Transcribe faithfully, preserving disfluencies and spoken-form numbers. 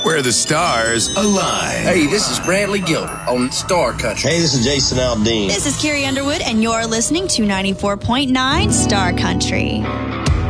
where the stars align. Hey, this is Bradley Gilder on Star Country. Hey, this is Jason Aldean. This is Carrie Underwood, and you're listening to ninety-four point nine Star Country.